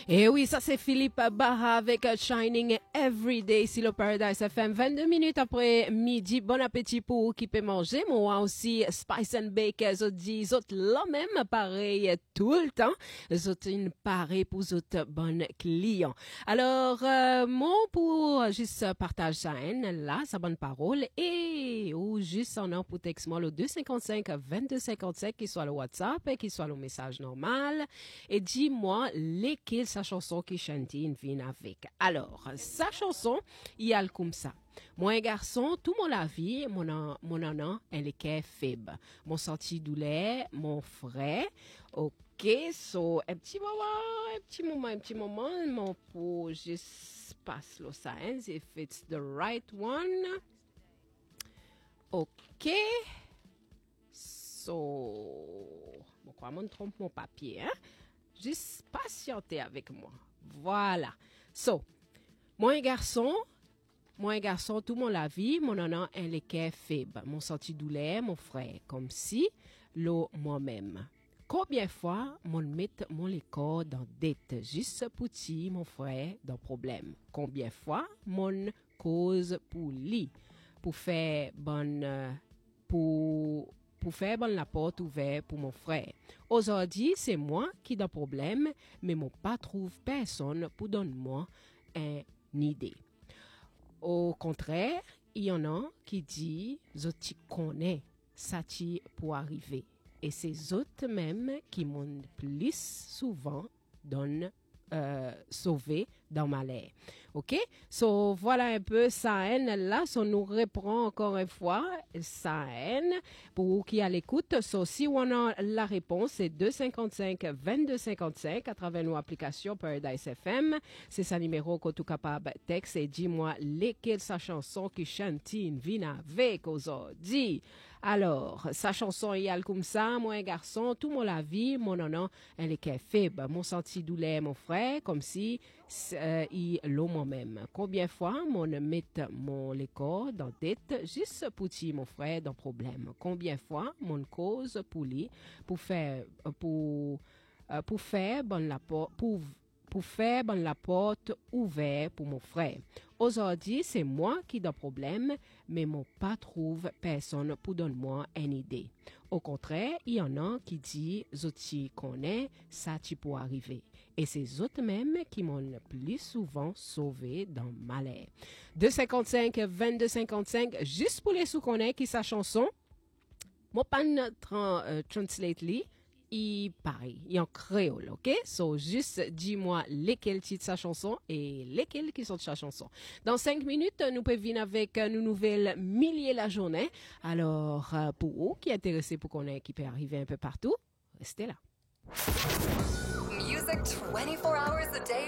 Et oui, ça c'est Philippe Barra avec Shining Everyday sur le Paradise FM. 22 minutes après midi. Bon appétit pour qui peut manger. Moi aussi, Spice and Bake, je dis, là même pareil tout le temps. Je pareil pour autres bonnes clients. Alors, moi pour juste partager ça, là, sa bonne parole et ou juste en un pour texte moi le 255 2255 qui soit le WhatsApp et qui soit le message normal et dis-moi lesquels sa chanson qui chante une vie avec. Alors, sa chanson, il y a comme ça. Moi, un garçon, tout mon la vie, mon nanan, elle est faible. Mon senti douleur, mon frère, ok, so, un petit moment, mon pour juste passe le science, if it's the right one. Ok, so, bon, quoi, on trompe mon papier, hein? Juste patienter avec moi. Voilà. So, moi un garçon, tout mon la vie, mon nanan, elle est faible. Mon senti douleur, mon frère, comme si, l'eau moi-même. Combien de fois, mon met mon corps dans dette, juste petit, mon frère, dans problème. Combien de fois, mon cause pour lui, pour faire bonne, pour faire bonne la porte ouverte pour mon frère. Aujourd'hui, c'est moi qui dans problème, mais mon pas trouve personne pour donner moi une idée. Au contraire, il y en a qui dit, je t'y connais, ça t'y pour arriver. Et c'est autres même qui m'ont plus souvent donné sauvé dans ma lait. OK? So, voilà un peu ça là. So, nous reprend encore une fois ça pour qui à l'écoute. So, si on a la réponse, c'est 255 2255 à travers nos applications Paradise FM. C'est sa numéro que tu capable texte et dis-moi lesquelles sa chanson qui chante une vie avec aujourd'hui. Alors, sa chanson y a comme ça, moi un garçon, tout mon la vie, mon nanan, elle est faible, mon senti douleur, mon frère, comme si il l'eau moi-même. Combien de fois mon met mon l'école dans dette, juste pour tirer mon frère dans problème. Combien de fois mon cause pour lui, pour faire bonne la porte, pour faire bonne la porte ouverte pour mon frère. Aujourd'hui, c'est moi qui dans problème, mais mon pas trouve personne pour donner moi une idée. Au contraire, il y en a qui dit, je t'y connais, ça t'y peut arriver. Et c'est autres même qui m'ont le plus souvent sauvé dans malheur. 255 2255, juste pour les sous-connaître qui sa chanson. Mon pas translate li. Il pareil, il en créole, ok? So, juste dis-moi lesquels titres sa chanson et lesquels qui sont de sa chanson. Dans 5 minutes, nous pouvons venir avec une nouvelle milliers la journée. Alors, pour vous qui êtes intéressés pour qu'on ait qui peut arriver un peu partout, restez là. Music 24 hours a day,